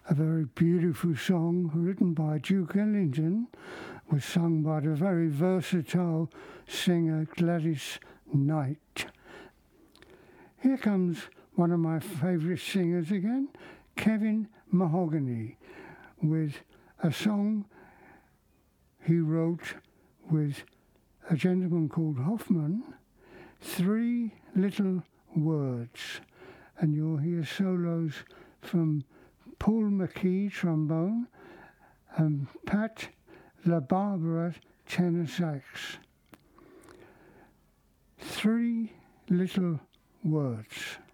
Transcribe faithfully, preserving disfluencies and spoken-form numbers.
a very beautiful song written by Duke Ellington, was sung by the very versatile singer Gladys Knight. Here comes one of my favourite singers again, Kevin Mahogany, with a song he wrote with a gentleman called Hoffman, Three Little Words. And you'll hear solos from Paul McKee, trombone, and Pat LaBarbera, tenor sax. Three Little Words.